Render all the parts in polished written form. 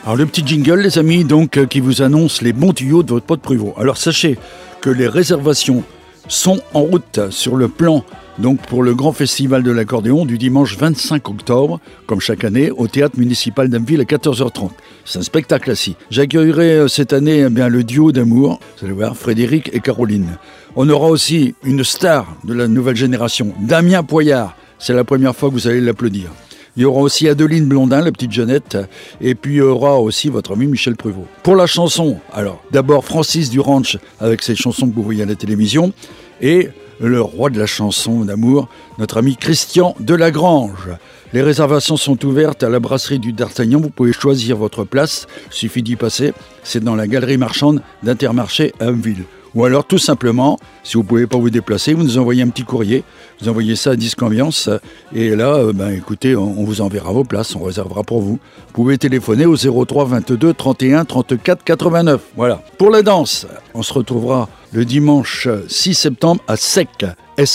Alors le petit jingle les amis, donc qui vous annonce les bons tuyaux de votre pote Prévost. Alors sachez que les réservations sont en route sur le plan donc pour le grand festival de l'accordéon du dimanche 25 octobre, comme chaque année, au théâtre municipal d'Abbeville à 14h30. C'est un spectacle assis. J'accueillerai cette année le duo d'amour, vous allez voir, Frédéric et Caroline. On aura aussi une star de la nouvelle génération, Damien Poyard. C'est la première fois que vous allez l'applaudir. Il y aura aussi Adeline Blondin, la petite Jeannette, et puis il y aura aussi votre ami Michel Prévost. Pour la chanson, alors d'abord Francis Duranch avec ses chansons que vous voyez à la télévision, et le roi de la chanson d'amour, notre ami Christian Delagrange. Les réservations sont ouvertes à la brasserie du D'Artagnan, vous pouvez choisir votre place, il suffit d'y passer, c'est dans la galerie marchande d'Intermarché à Abbeville. Ou alors tout simplement, si vous ne pouvez pas vous déplacer, vous nous envoyez un petit courrier, vous envoyez ça à Disque Ambiance, et là, écoutez, on vous enverra vos places, on réservera pour vous. Vous pouvez téléphoner au 03 22 31 34 89. Voilà. Pour la danse, on se retrouvera le dimanche 6 septembre à Sec,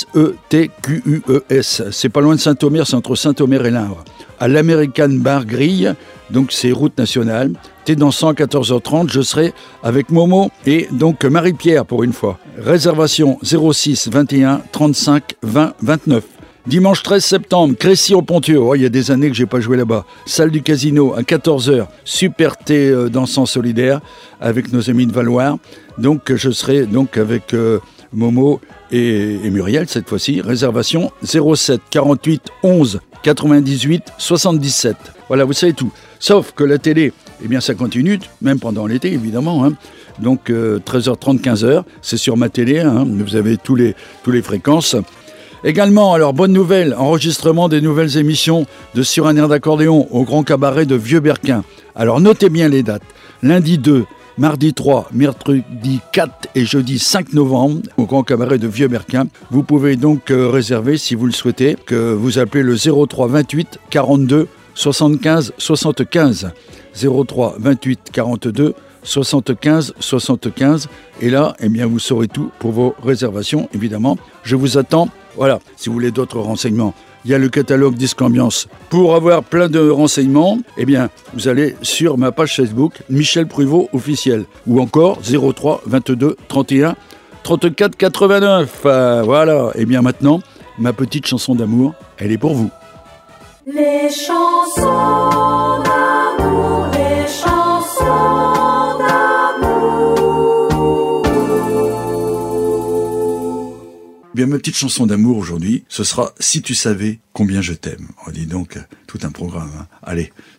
S-E-T-Q-U-E-S. C'est pas loin de Saint-Omer, c'est entre Saint-Omer et L'Indre. À l'American Bar Grille, donc c'est route nationale. T'es dansant à 14h30, je serai avec Momo et donc Marie-Pierre pour une fois. Réservation 06 21 35 20 29. Dimanche 13 septembre, Crécy-au-Pontieux. Oh, il y a des années que j'ai pas joué là-bas. Salle du Casino à 14h. Super thé dansant solidaire avec nos amis de Valoir. Donc je serai donc avec Momo et Muriel cette fois-ci. Réservation 07 48 11 98 77. Voilà, vous savez tout. Sauf que la télé, eh bien ça continue, même pendant l'été évidemment. Donc 13h30, 15h, c'est sur ma télé. Vous avez tous les fréquences. Également, alors bonne nouvelle, enregistrement des nouvelles émissions de Sur un air d'accordéon au Grand Cabaret de Vieux-Berquin. Alors notez bien les dates. Lundi 2, mardi 3, mercredi 4 et jeudi 5 novembre au Grand Cabaret de Vieux-Berquin. Vous pouvez donc réserver si vous le souhaitez, que vous appelez le 03 28 42 75 75. 03 28 42 75 75. Et là, eh bien, vous saurez tout pour vos réservations, évidemment. Je vous attends. Voilà, si vous voulez d'autres renseignements, il y a le catalogue Disque Ambiance. Pour avoir plein de renseignements, eh bien, vous allez sur ma page Facebook, Michel Prévost officiel, ou encore 03 22 31 34 89. Voilà, et bien maintenant, ma petite chanson d'amour, elle est pour vous. Les chansons d'amour, les chansons d'amour. Bien, ma petite chanson d'amour aujourd'hui, ce sera « Si tu savais combien je t'aime ». On dit donc tout un programme. Allez,